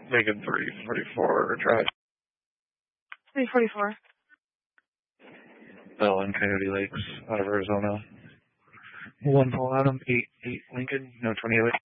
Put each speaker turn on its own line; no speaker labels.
Lincoln 344 Drive.
344.
Bell and Coyote Lakes, out of Arizona. 1 Paul Adam, 88 Lincoln, no 28.